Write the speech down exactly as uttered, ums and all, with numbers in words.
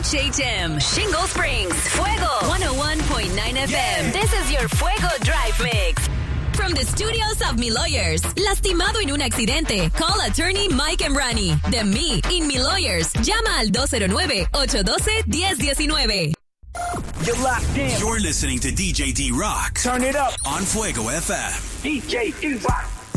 H H M, Shingle Springs, Fuego, one oh one point nine F M. This is your Fuego Drive Mix. From the studios of Mi Lawyers, lastimado en un accidente. Call attorney Mike Emrani. De Me in Mi Lawyers. Llama al dos cero nueve, ocho uno dos, uno cero uno nueve. You're locked in. You're listening to D J D-Rock. Turn it up on Fuego F M. D J D-Rock.